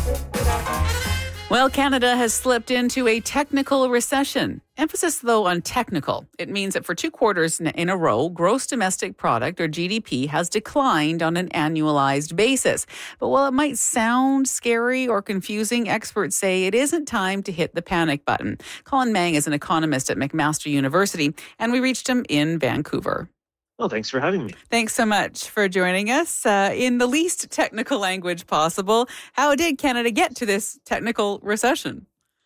Well, Canada has slipped into a technical recession. Emphasis, though, on technical. It means that for 2 quarters in a row, gross domestic product, or GDP, has declined on an annualized basis. But while it might sound scary or confusing, experts say it isn't time to hit the panic button. Colin Mang is an economist at McMaster University, and we reached him in Vancouver. Well, thanks for having me. Thanks so much for joining us. In the least technical language possible, how did Canada get to this technical recession?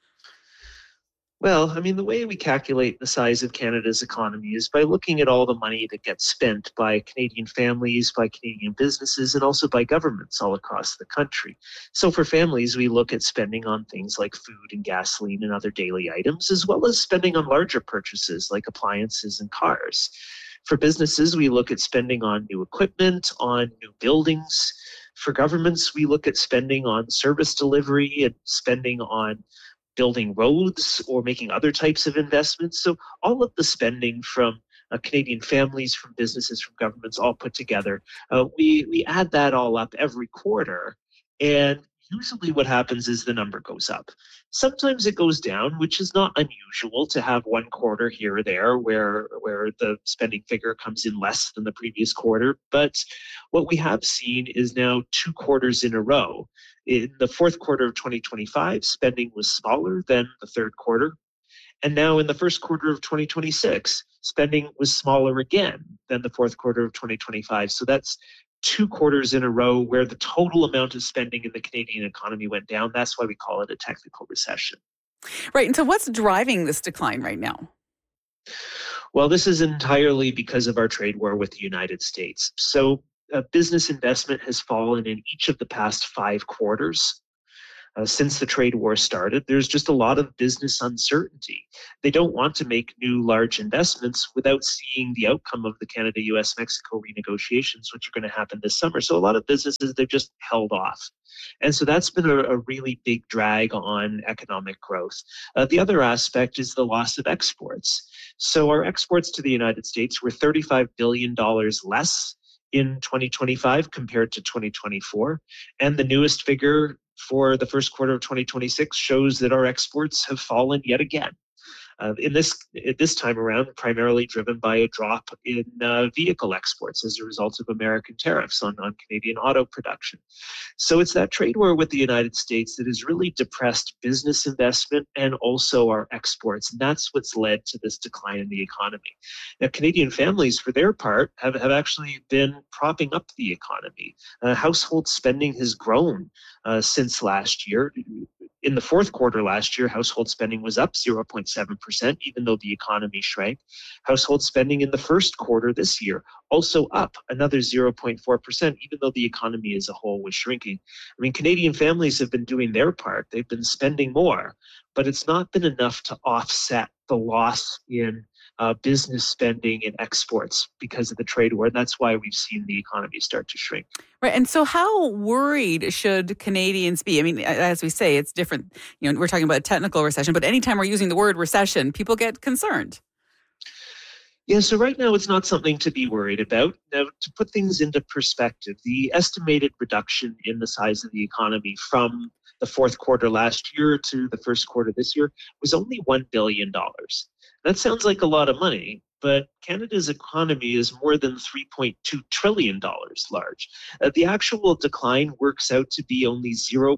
Well, the way we calculate the size of Canada's economy is by looking at all the money that gets spent by Canadian families, by Canadian businesses, and also by governments all across the country. So for families, we look at spending on things like food and gasoline and other daily items, as well as spending on larger purchases like appliances and cars. For businesses, we look at spending on new equipment, on new buildings. For governments, we look at spending on service delivery and spending on building roads or making other types of investments. So all of the spending from Canadian families, from businesses, from governments, all put together, we add that all up every quarter. And usually what happens is the number goes up. Sometimes it goes down, which is not unusual to have one quarter here or there where the spending figure comes in less than the previous quarter. But what we have seen is now 2 quarters in a row. In the fourth quarter of 2025, spending was smaller than the third quarter. And now in the first quarter of 2026, spending was smaller again than the fourth quarter of 2025. So that's 2 quarters in a row where the total amount of spending in the Canadian economy went down. That's why we call it a technical recession. Right. And so what's driving this decline right now? Well, this is entirely because of our trade war with the United States. So business investment has fallen in each of the past 5 quarters. Since the trade war started, there's just a lot of business uncertainty. They don't want to make new large investments without seeing the outcome of the Canada-US-Mexico renegotiations, which are going to happen this summer. So a lot of businesses, they've just held off. And so that's been a really big drag on economic growth. The other aspect is the loss of exports. So our exports to the United States were $35 billion less in 2025 compared to 2024. And the newest figure for the first quarter of 2026 shows that our exports have fallen yet again. This time around, primarily driven by a drop in vehicle exports as a result of American tariffs on Canadian auto production. So it's that trade war with the United States that has really depressed business investment and also our exports. And that's what's led to this decline in the economy. Now, Canadian families, for their part, have actually been propping up the economy. Household spending has grown since last year. In the fourth quarter last year, household spending was up 0.7%, even though the economy shrank. Household spending in the first quarter this year also up another 0.4%, even though the economy as a whole was shrinking. Canadian families have been doing their part. They've been spending more, but it's not been enough to offset the loss in business spending and exports because of the trade war. And that's why we've seen the economy start to shrink. Right. And so how worried should Canadians be? As we say, it's different. We're talking about a technical recession, but anytime we're using the word recession, people get concerned. Yeah, so right now it's not something to be worried about. Now, to put things into perspective, the estimated reduction in the size of the economy from the fourth quarter last year to the first quarter this year was only $1 billion. That sounds like a lot of money, but Canada's economy is more than $3.2 trillion large. The actual decline works out to be only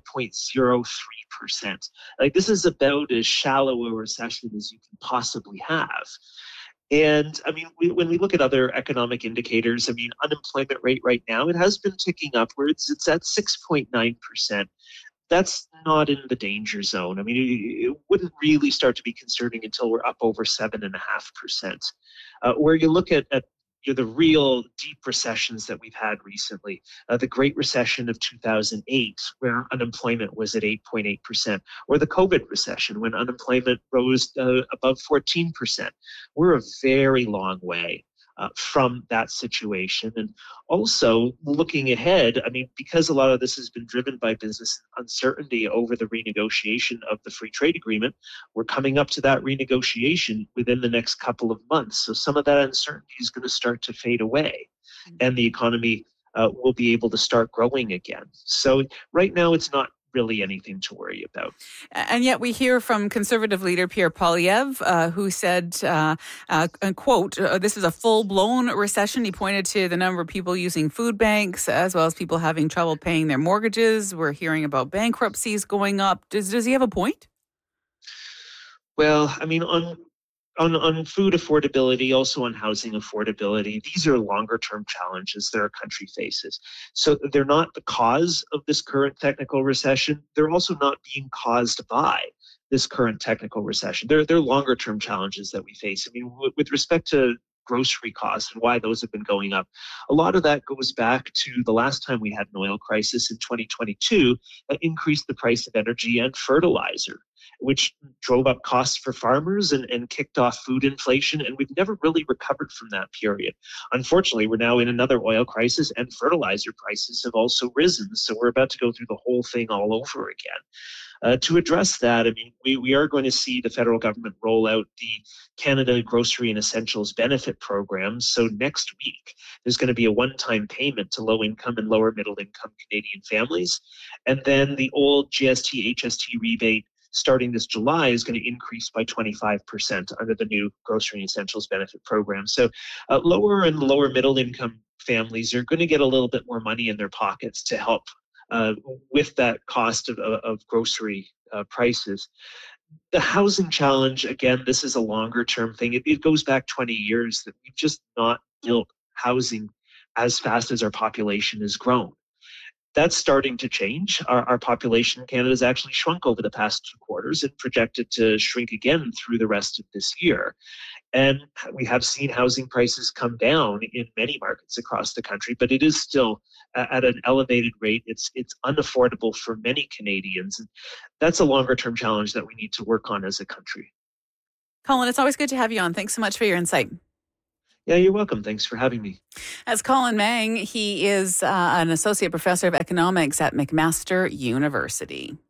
0.03%. This is about as shallow a recession as you can possibly have. And when we look at other economic indicators, unemployment rate right now, it has been ticking upwards. It's at 6.9%. That's not in the danger zone. It wouldn't really start to be concerning until we're up over 7.5%. Where you look at the real deep recessions that we've had recently, the Great Recession of 2008, where unemployment was at 8.8%, or the COVID recession, when unemployment rose above 14%. We're a very long way from that situation. And also looking ahead, because a lot of this has been driven by business uncertainty over the renegotiation of the free trade agreement, we're coming up to that renegotiation within the next couple of months. So some of that uncertainty is going to start to fade away, and the economy will be able to start growing again. So right now it's not really anything to worry about. And yet we hear from Conservative leader Pierre Poilievre, who said, quote, this is a full-blown recession. He pointed to the number of people using food banks as well as people having trouble paying their mortgages. We're hearing about bankruptcies going up. Does he have a point? Well, I mean, on food affordability, also on housing affordability, these are longer term challenges that our country faces. So they're not the cause of this current technical recession. They're also not being caused by this current technical recession. They're longer term challenges that we face. I mean, with respect to grocery costs and why those have been going up, a lot of that goes back to the last time we had an oil crisis in 2022 that increased the price of energy and fertilizer, which drove up costs for farmers and kicked off food inflation. And we've never really recovered from that period. Unfortunately, we're now in another oil crisis and fertilizer prices have also risen. So we're about to go through the whole thing all over again. To address that, I mean, we are going to see the federal government roll out the Canada Grocery and Essentials Benefit Program. So next week, there's going to be a one-time payment to low-income and lower middle-income Canadian families. And then the old GST, HST rebate starting this July is going to increase by 25% under the new Grocery and Essentials Benefit Program. So lower and lower middle income families are going to get a little bit more money in their pockets to help with that cost of grocery prices. The housing challenge, again, this is a longer term thing. It goes back 20 years that we've just not built housing as fast as our population has grown. That's starting to change. Our population in Canada has actually shrunk over the past 2 quarters and projected to shrink again through the rest of this year. And we have seen housing prices come down in many markets across the country, but it is still at an elevated rate. It's unaffordable for many Canadians. And that's a longer term challenge that we need to work on as a country. Colin, it's always good to have you on. Thanks so much for your insight. Yeah, you're welcome. Thanks for having me. As Colin Mang, he is an associate professor of economics at McMaster University.